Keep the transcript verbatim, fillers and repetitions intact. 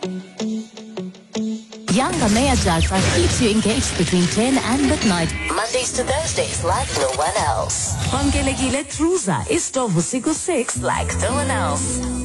Yanga Maya Jalsa keeps you engaged between ten and midnight, Mondays to Thursdays like no one else. Pamkelekile Truza is to vusiku six like no one else.